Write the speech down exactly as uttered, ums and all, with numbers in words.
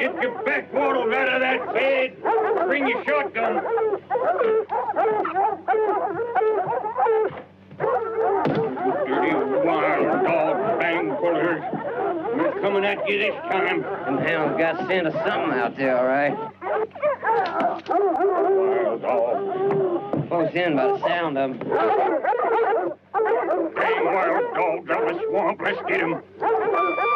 Get your backwater out of that bed. Bring your shotgun. Dirty wild dog bang pullers. We're coming at you this time. Them hounds got scent of something out there, all right. Wild dog. Close in by the sound of them. Dang wild dogs out of the swamp. Let's get 'em.